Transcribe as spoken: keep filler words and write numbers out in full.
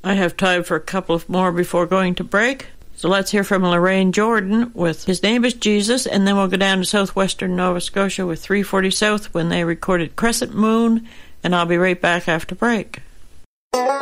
I have time for a couple of more before going to break. So let's hear from Lorraine Jordan with His Name is Jesus, and then we'll go down to southwestern Nova Scotia with three forty South when they recorded Crescent Moon, and I'll be right back after break.